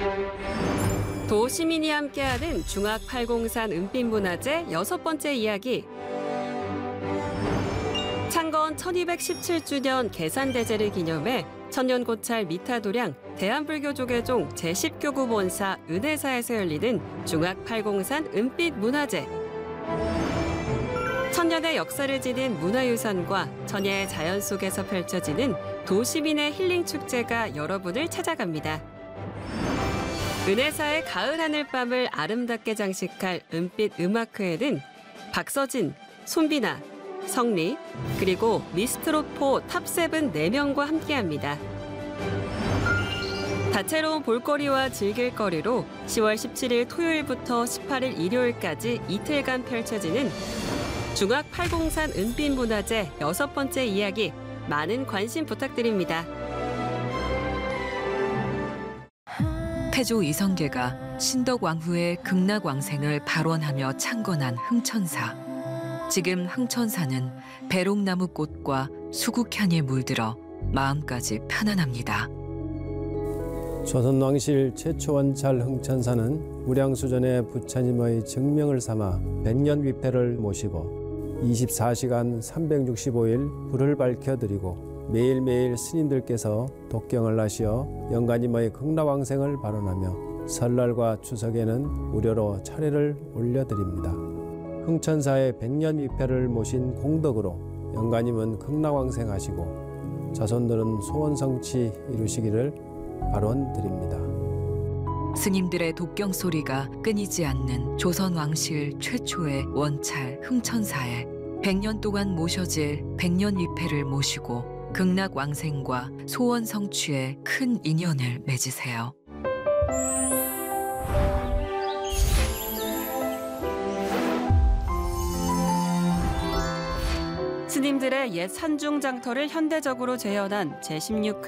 도시민이 함께하는 중학803 은빛문화제 6번째 이야기. 창건 1217주년 계산대제를 기념해 천년고찰 미타도량 대한불교조계종 제10교구 본사 은혜사에서 열리는 중학803 은빛문화제. 천년의 역사를 지닌 문화유산과 천혜의 자연 속에서 펼쳐지는 도시민의 힐링 축제가 여러분을 찾아갑니다. 은혜사의 가을 하늘밤을 아름답게 장식할 은빛 음악회에는 박서진, 손비나, 성리, 그리고 미스트롯4 탑7 4명과 함께합니다. 다채로운 볼거리와 즐길거리로 10월 17일 토요일부터 18일 일요일까지 이틀간 펼쳐지는 중학803 은빛문화제 6번째 이야기, 많은 관심 부탁드립니다. 태조 이성계가 신덕왕후의 극락왕생을 발원하며 창건한 흥천사. 지금 흥천사는 배롱나무 꽃과 수국향에 물들어 마음까지 편안합니다. 조선왕실 최초 원찰 흥천사는 무량수전의 부처님의 증명을 삼아 백년위패를 모시고 24시간 365일 불을 밝혀드리고 매일매일 스님들께서 독경을 하시어 영가님의 극락왕생을 발언하며 설날과 추석에는 무료로 차례를 올려드립니다. 흥천사의 백년위패를 모신 공덕으로 영가님은 극락왕생하시고 자손들은 소원성취 이루시기를 발언드립니다. 스님들의 독경 소리가 끊이지 않는 조선왕실 최초의 원찰 흥천사에 100년 동안 모셔질 백년위패를 모시고 극락왕생과 소원 성취에 큰 인연을 맺으세요. 스님들의 옛 산중장터를 현대적으로 재현한 제16회